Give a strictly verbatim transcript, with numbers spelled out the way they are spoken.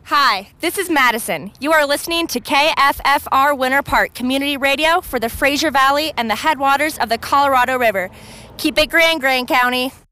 Hi, this is Madison. You are listening to K F F R Winter Park Community Radio for the Fraser Valley and the headwaters of the Colorado River. Keep it grand, Grand County.